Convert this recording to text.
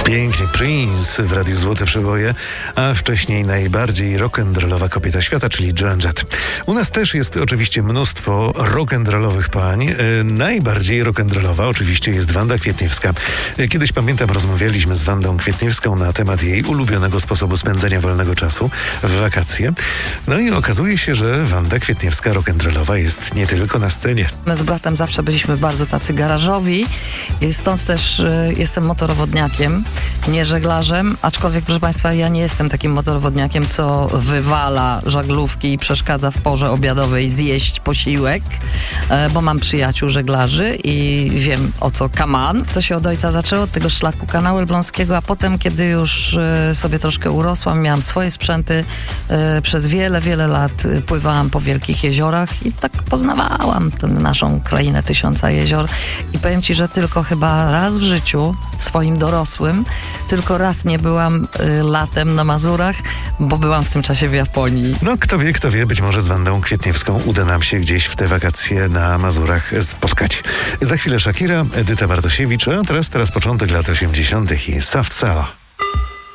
Pięknie, Prince w Radiu Złote Przeboje, a wcześniej najbardziej rock'n'rollowa kobieta świata, czyli Joan Jett. U nas też jest oczywiście mnóstwo rock'n'rollowych pań. Najbardziej rock'n'rollowa oczywiście jest Wanda Kwietniewska. Kiedyś, pamiętam, rozmawialiśmy z Wandą Kwietniewską na temat jej ulubionego sposobu spędzania wolnego czasu w wakacje. No i okazuje się, że Wanda Kwietniewska rock'n'rollowa jest nie tylko na scenie. My z bratem zawsze byliśmy bardzo tacy garażowi i stąd też jestem motorowodniakiem, nie żeglarzem, aczkolwiek, proszę Państwa, ja nie jestem takim motorowodniakiem, co wywala żaglówki i przeszkadza w porze obiadowej zjeść posiłek, bo mam przyjaciół żeglarzy i wiem, o co kaman. To się od ojca zaczęło, od tego szlaku kanału elbląskiego, a potem, kiedy już sobie troszkę urosłam, miałam swoje sprzęty, przez wiele, wiele lat pływałam po wielkich jeziorach i tak poznawałam tę naszą krainę tysiąca jezior i powiem Ci, że tylko chyba raz w życiu, swoim dorosłym, tylko raz nie byłam latem na Mazurach, bo byłam w tym czasie w Japonii. No kto wie, być może z Wandą Kwietniewską uda nam się gdzieś w te wakacje na Mazurach spotkać. Za chwilę Shakira, Edyta Bartosiewicz, a teraz początek lat 80. i Soft Cell.